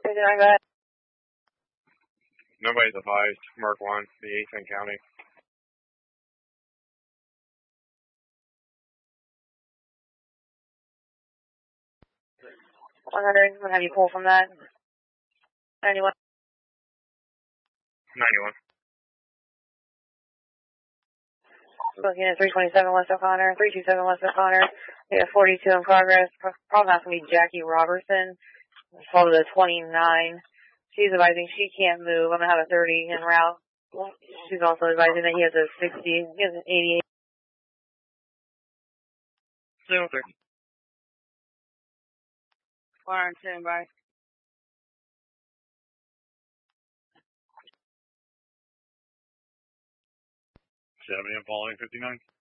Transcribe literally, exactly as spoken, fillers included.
fifty-nine, go ahead. Nobody's advised. Mark one, the eighth in county. one hundred, I'm going to have you pull from that. ninety-one. ninety-one. Looking at three twenty-seven West O'Connor, three two seven West O'Connor. We have forty-two in progress. Probably not going to be Jackie Robertson. Followed to twenty-nine. She's advising she can't move. I'm going to have a thirty en route. She's also advising that he has a sixty. He has an eighty-eight. zero six. one hundred ten, bye. seventy and following fifty-nine.